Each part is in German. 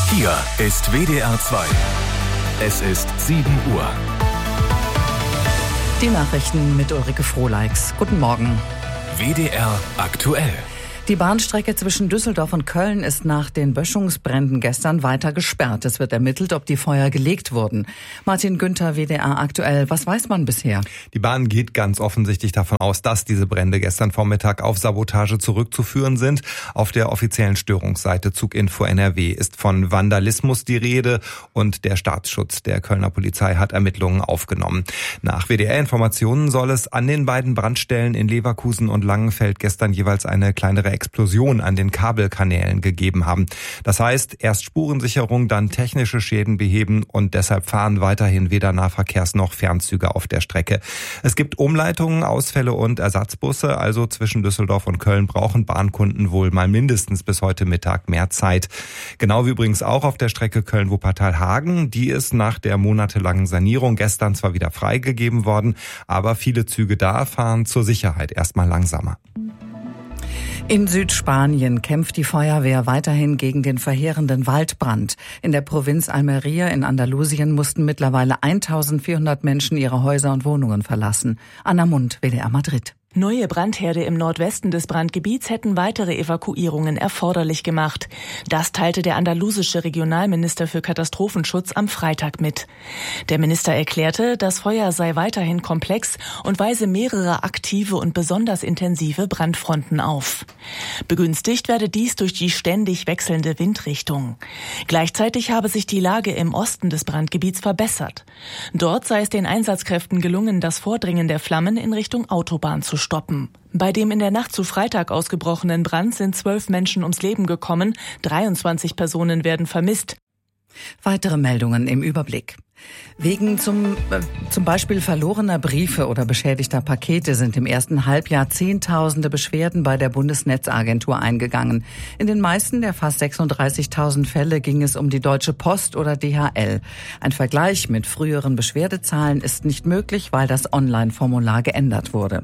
Hier ist WDR 2. Es ist 7 Uhr. Die Nachrichten mit Ulrike Frohleix. Guten Morgen. WDR aktuell. Die Bahnstrecke zwischen Düsseldorf und Köln ist nach den Böschungsbränden gestern weiter gesperrt. Es wird ermittelt, ob die Feuer gelegt wurden. Martin Günther, WDR aktuell. Was weiß man bisher? Die Bahn geht ganz offensichtlich davon aus, dass diese Brände gestern Vormittag auf Sabotage zurückzuführen sind. Auf der offiziellen Störungsseite Zuginfo NRW ist von Vandalismus die Rede und der Staatsschutz der Kölner Polizei hat Ermittlungen aufgenommen. Nach WDR-Informationen soll es an den beiden Brandstellen in Leverkusen und Langenfeld gestern jeweils eine kleinere Explosion an den Kabelkanälen gegeben haben. Das heißt, erst Spurensicherung, dann technische Schäden beheben und deshalb fahren weiterhin weder Nahverkehrs- noch Fernzüge auf der Strecke. Es gibt Umleitungen, Ausfälle und Ersatzbusse, also zwischen Düsseldorf und Köln brauchen Bahnkunden wohl mal mindestens bis heute Mittag mehr Zeit. Genau wie übrigens auch auf der Strecke Köln-Wuppertal-Hagen. Die ist nach der monatelangen Sanierung gestern zwar wieder freigegeben worden, aber viele Züge da fahren zur Sicherheit erstmal langsamer. In Südspanien kämpft die Feuerwehr weiterhin gegen den verheerenden Waldbrand. In der Provinz Almería in Andalusien mussten mittlerweile 1400 Menschen ihre Häuser und Wohnungen verlassen. Anna Mund, WDR Madrid. Neue Brandherde im Nordwesten des Brandgebiets hätten weitere Evakuierungen erforderlich gemacht. Das teilte der andalusische Regionalminister für Katastrophenschutz am Freitag mit. Der Minister erklärte, das Feuer sei weiterhin komplex und weise mehrere aktive und besonders intensive Brandfronten auf. Begünstigt werde dies durch die ständig wechselnde Windrichtung. Gleichzeitig habe sich die Lage im Osten des Brandgebiets verbessert. Dort sei es den Einsatzkräften gelungen, das Vordringen der Flammen in Richtung Autobahn zu stoppen. Bei dem in der Nacht zu Freitag ausgebrochenen Brand sind 12 Menschen ums Leben gekommen, 23 Personen werden vermisst. Weitere Meldungen im Überblick. Wegen zum Beispiel verlorener Briefe oder beschädigter Pakete sind im ersten Halbjahr Zehntausende Beschwerden bei der Bundesnetzagentur eingegangen. In den meisten der fast 36.000 Fälle ging es um die Deutsche Post oder DHL. Ein Vergleich mit früheren Beschwerdezahlen ist nicht möglich, weil das Online-Formular geändert wurde.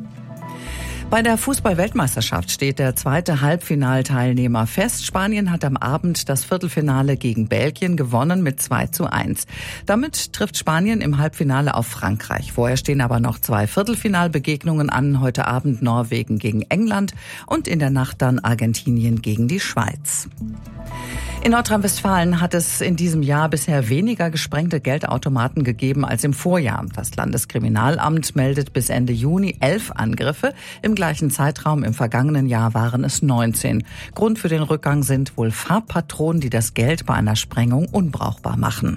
Bei der Fußball-Weltmeisterschaft steht der zweite Halbfinalteilnehmer fest. Spanien hat am Abend das Viertelfinale gegen Belgien gewonnen mit 2:1. Damit trifft Spanien im Halbfinale auf Frankreich. Vorher stehen aber noch 2 Viertelfinalbegegnungen an. Heute Abend Norwegen gegen England und in der Nacht dann Argentinien gegen die Schweiz. In Nordrhein-Westfalen hat es in diesem Jahr bisher weniger gesprengte Geldautomaten gegeben als im Vorjahr. Das Landeskriminalamt meldet bis Ende Juni 11 Angriffe. Im gleichen Zeitraum im vergangenen Jahr waren es 19. Grund für den Rückgang sind wohl Farbpatronen, die das Geld bei einer Sprengung unbrauchbar machen.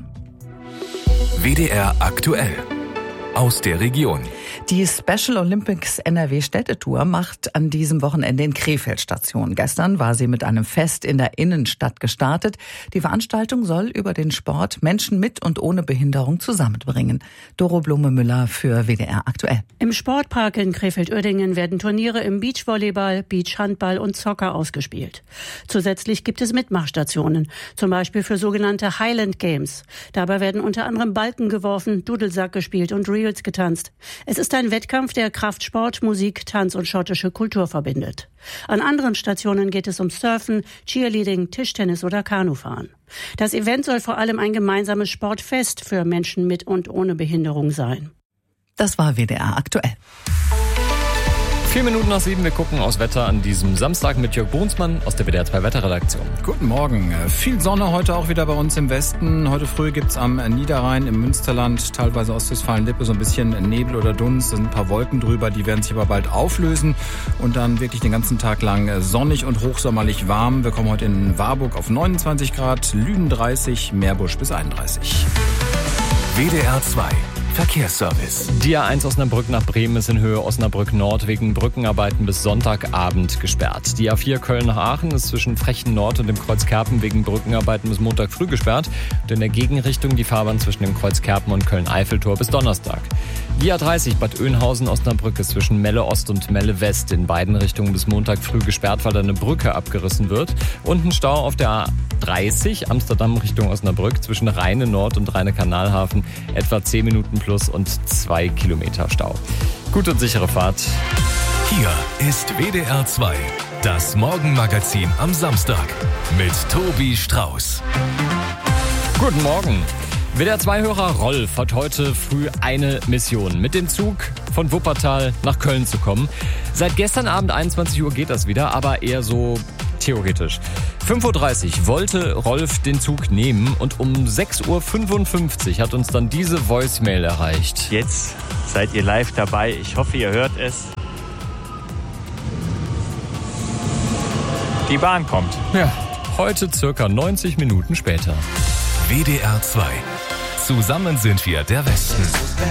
WDR aktuell. Aus der Region. Die Special Olympics NRW Städtetour macht an diesem Wochenende in Krefeld Station. Gestern war sie mit einem Fest in der Innenstadt gestartet. Die Veranstaltung soll über den Sport Menschen mit und ohne Behinderung zusammenbringen. Doro Blume-Müller für WDR aktuell. Im Sportpark in Krefeld-Uerdingen werden Turniere im Beachvolleyball, Beachhandball und Soccer ausgespielt. Zusätzlich gibt es Mitmachstationen, zum Beispiel für sogenannte Highland Games. Dabei werden unter anderem Balken geworfen, Dudelsack gespielt und Reels getanzt. Es ist ein Wettkampf, der Kraftsport, Musik, Tanz und schottische Kultur verbindet. An anderen Stationen geht es um Surfen, Cheerleading, Tischtennis oder Kanufahren. Das Event soll vor allem ein gemeinsames Sportfest für Menschen mit und ohne Behinderung sein. Das war WDR aktuell. 4 Minuten nach 7, wir gucken aufs Wetter an diesem Samstag mit Jörg Brunsmann aus der WDR 2 Wetterredaktion. Guten Morgen. Viel Sonne heute auch wieder bei uns im Westen. Heute früh gibt's am Niederrhein, im Münsterland, teilweise Ostwestfalen-Lippe so ein bisschen Nebel oder Dunst. Da sind ein paar Wolken drüber, die werden sich aber bald auflösen und dann wirklich den ganzen Tag lang sonnig und hochsommerlich warm. Wir kommen heute in Warburg auf 29 Grad, Lünen 30, Meerbusch bis 31. WDR 2. Verkehrsservice. Die A1 Osnabrück nach Bremen ist in Höhe Osnabrück Nord wegen Brückenarbeiten bis Sonntagabend gesperrt. Die A4 Köln nach Aachen ist zwischen Frechen Nord und dem Kreuz Kerpen wegen Brückenarbeiten bis Montag früh gesperrt. Und in der Gegenrichtung die Fahrbahn zwischen dem Kreuz Kerpen und Köln-Eiffeltor bis Donnerstag. Die A30 Bad Oeynhausen-Osnabrück ist zwischen Melle Ost und Melle West in beiden Richtungen bis Montag früh gesperrt, weil da eine Brücke abgerissen wird. Und ein Stau auf der A30 Amsterdam Richtung Osnabrück zwischen Rheine Nord und Rheine Kanalhafen. Etwa 10 Minuten plus und 2 Kilometer Stau. Gute und sichere Fahrt. Hier ist WDR 2. Das Morgenmagazin am Samstag mit Tobi Strauß. Guten Morgen. WDR2-Hörer Rolf hat heute früh eine Mission, mit dem Zug von Wuppertal nach Köln zu kommen. Seit gestern Abend 21 Uhr geht das wieder, aber eher so theoretisch. 5.30 Uhr wollte Rolf den Zug nehmen und um 6.55 Uhr hat uns dann diese Voicemail erreicht. Jetzt seid ihr live dabei. Ich hoffe, ihr hört es. Die Bahn kommt. Ja, heute circa 90 Minuten später. WDR 2. Zusammen sind wir der Westen.